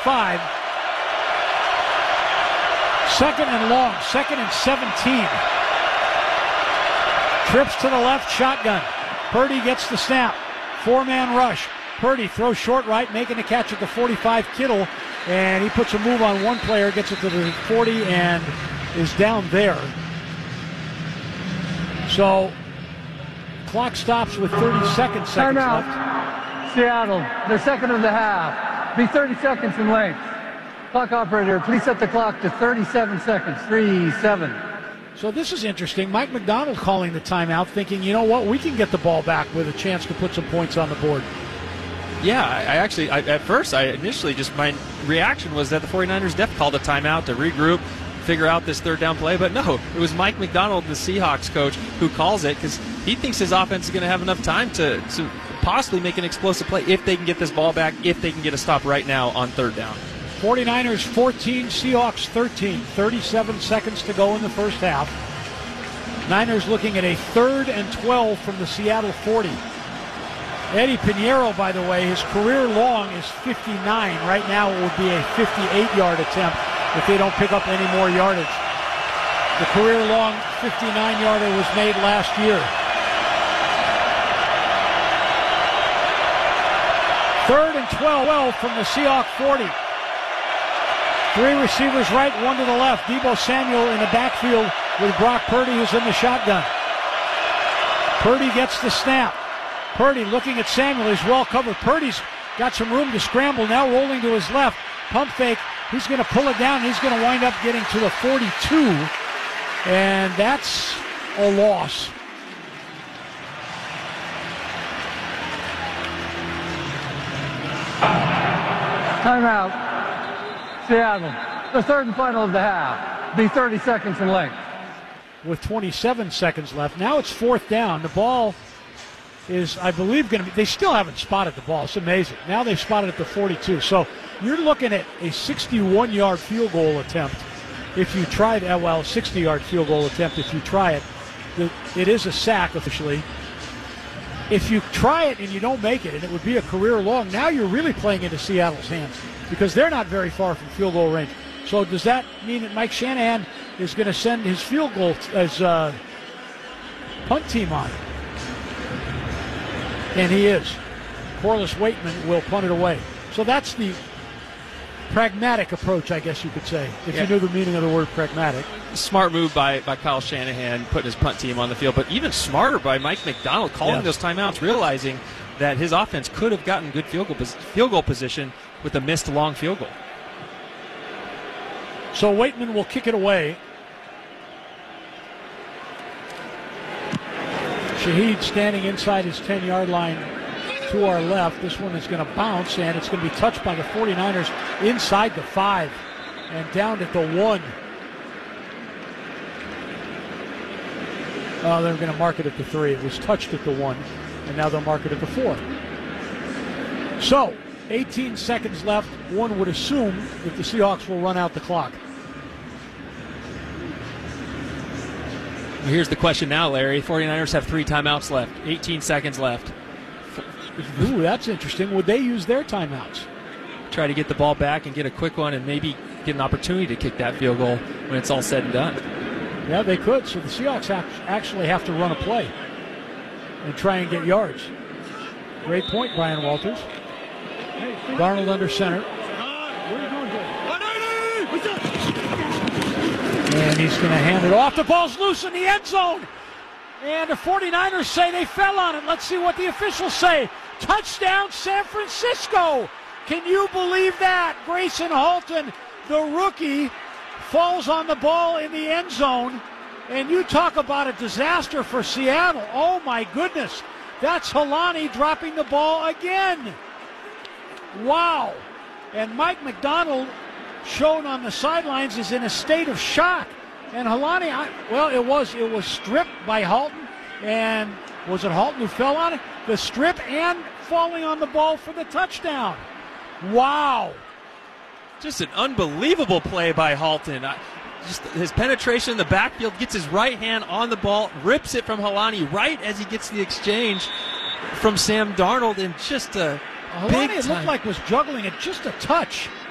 45. Second and long, 2nd and 17. Trips to the left, shotgun. Purdy gets the snap. 4-man rush. Purdy throws short right, making the catch at the 45. Kittle, and he puts a move on one player, gets it to the 40, and is down there. So, clock stops with 30 seconds left. Seattle, their second of the half. Be 30 seconds in length. Clock operator, please set the clock to 37 seconds. 3-7. So this is interesting. Mike McDonald calling the timeout, thinking, you know what, we can get the ball back with a chance to put some points on the board. Yeah, at first, initially, my reaction was that the 49ers def called a timeout to regroup, figure out this third down play. But no, it was Mike McDonald, the Seahawks coach, who calls it because he thinks his offense is going to have enough time to possibly make an explosive play if they can get this ball back, if they can get a stop right now on third down. 49ers 14, Seahawks 13. 37 seconds to go in the first half. Niners looking at a 3rd and 12 from the Seattle 40. Eddie Pinheiro, by the way, his career long is 59. Right now it would be a 58-yard attempt if they don't pick up any more yardage. The career long 59-yarder was made last year. 3rd and 12 from the Seahawks 40. 3 receivers right, 1 to the left. Deebo Samuel in the backfield with Brock Purdy, who's in the shotgun. Purdy gets the snap. Purdy looking at Samuel. He's well covered. Purdy's got some room to scramble. Now rolling to his left. Pump fake. He's going to pull it down. He's going to wind up getting to the 42. And that's a loss. Timeout. Seattle, the third and final of the half. Be 30 seconds in length. With 27 seconds left. Now it's 4th down. The ball is, I believe, going to be, they still haven't spotted the ball. It's amazing. Now they've spotted it at the 42. So you're looking at a 61-yard field goal attempt if you try that. Well, a 60-yard field goal attempt if you try it. It is a sack officially. If you try it and you don't make it, and it would be a career long, now you're really playing into Seattle's hands because they're not very far from field goal range. So does that mean that Mike Shanahan is going to send his field goal as punt team on it? And he is. Corliss Waitman will punt it away. So that's the pragmatic approach, I guess you could say, if you knew the meaning of the word pragmatic. Smart move by Kyle Shanahan, putting his punt team on the field, but even smarter by Mike McDonald calling those timeouts, realizing that his offense could have gotten good field goal position with a missed long field goal. So Waitman will kick it away. Shaheed standing inside his 10-yard line to our left. This one is going to bounce, and it's going to be touched by the 49ers inside the 5 and down at the 1. They're going to mark it at the 3. It was touched at the 1, and now they'll mark it at the 4. So, 18 seconds left. One would assume that the Seahawks will run out the clock. Here's the question now, Larry. 49ers have 3 timeouts left. 18 seconds left. Ooh, that's interesting. Would they use their timeouts? Try to get the ball back and get a quick one and maybe get an opportunity to kick that field goal when it's all said and done. Yeah, they could. So the Seahawks actually have to run a play and try and get yards. Great point, Brian Walters. Darnold under center. And he's going to hand it off. The ball's loose in the end zone. And the 49ers say they fell on it. Let's see what the officials say. Touchdown, San Francisco. Can you believe that? Grayson Halton, the rookie, falls on the ball in the end zone. And you talk about a disaster for Seattle. Oh, my goodness. That's Helani dropping the ball again. Wow. And Mike McDonald, shown on the sidelines, is in a state of shock. And Helani, it was stripped by Halton. And was it Halton who fell on it? The strip and falling on the ball for the touchdown. Wow. Just an unbelievable play by Halton. Just his penetration in the backfield, gets his right hand on the ball, rips it from Helani right as he gets the exchange from Sam Darnold, and just a Helani, it looked like was juggling it just a touch.